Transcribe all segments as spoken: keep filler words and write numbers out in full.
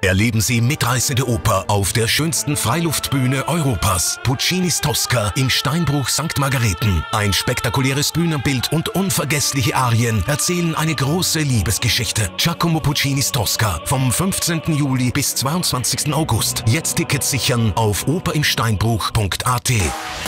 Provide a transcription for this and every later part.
Erleben Sie mitreißende Oper auf der schönsten Freiluftbühne Europas. Puccinis Tosca im Steinbruch Sankt Margareten. Ein spektakuläres Bühnenbild und unvergessliche Arien erzählen eine große Liebesgeschichte. Giacomo Puccinis Tosca vom fünfzehnten Juli bis zweiundzwanzigsten August. Jetzt Tickets sichern auf operimsteinbruch punkt a t.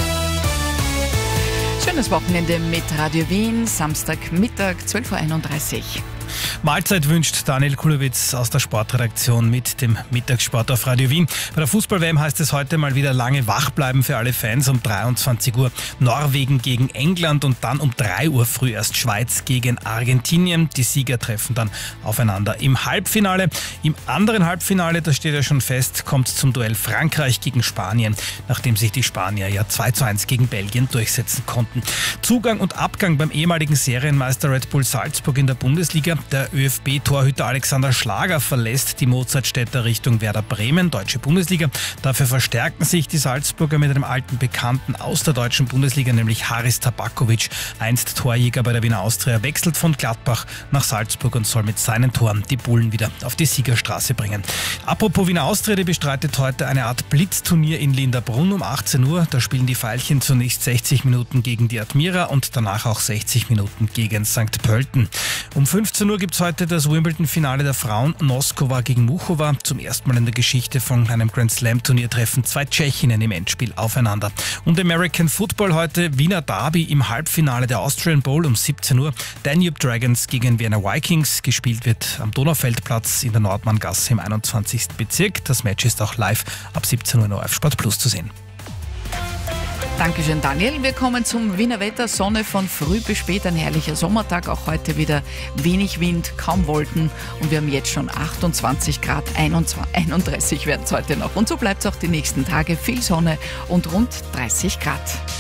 Schönes Wochenende mit Radio Wien, Samstagmittag, zwölf Uhr einunddreißig. Mahlzeit wünscht Daniel Kulowitz aus der Sportredaktion mit dem Mittagssport auf Radio Wien. Bei der Fußball-W M heißt es heute mal wieder lange wach bleiben für alle Fans. Um dreiundzwanzig Uhr Norwegen gegen England und dann um drei Uhr früh erst Schweiz gegen Argentinien. Die Sieger treffen dann aufeinander im Halbfinale. Im anderen Halbfinale, das steht ja schon fest, kommt zum Duell Frankreich gegen Spanien, nachdem sich die Spanier ja zwei zu eins gegen Belgien durchsetzen konnten. Zugang und Abgang beim ehemaligen Serienmeister Red Bull Salzburg in der Bundesliga. Der ÖFB-Torhüter Alexander Schlager verlässt die Mozartstädter Richtung Werder Bremen, deutsche Bundesliga. Dafür verstärken sich die Salzburger mit einem alten Bekannten aus der deutschen Bundesliga, nämlich Haris Tabakovic, einst Torjäger bei der Wiener Austria, wechselt von Gladbach nach Salzburg und soll mit seinen Toren die Bullen wieder auf die Siegerstraße bringen. Apropos Wiener Austria, die bestreitet heute eine Art Blitzturnier in Linderbrunn um achtzehn Uhr. Da spielen die Veilchen zunächst sechzig Minuten gegen die Admira und danach auch sechzig Minuten gegen Sankt Pölten. Um fünfzehn Uhr gibt es heute das Wimbledon-Finale der Frauen. Noskova gegen Muchova. Zum ersten Mal in der Geschichte von einem Grand Slam-Turnier treffen zwei Tschechinnen im Endspiel aufeinander. Und American Football heute Wiener Derby im Halbfinale der Austrian Bowl um siebzehn Uhr. Danube Dragons gegen Vienna Vikings. Gespielt wird am Donaufeldplatz in der Nordmanngasse im einundzwanzigsten Bezirk. Das Match ist auch live ab siebzehn Uhr in O R F Sport Plus zu sehen. Dankeschön, Daniel. Wir kommen zum Wiener Wetter. Sonne von früh bis spät, ein herrlicher Sommertag. Auch heute wieder wenig Wind, kaum Wolken. Und wir haben jetzt schon achtundzwanzig Grad, einunddreißig werden es heute noch. Und so bleibt es auch die nächsten Tage. Viel Sonne und rund dreißig Grad.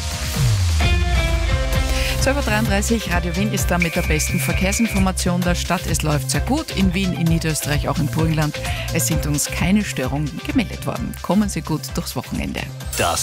zwölf Uhr dreiunddreißig, Radio Wien ist da mit der besten Verkehrsinformation der Stadt. Es läuft sehr gut in Wien, in Niederösterreich, auch im Burgenland. Es sind uns keine Störungen gemeldet worden. Kommen Sie gut durchs Wochenende. Das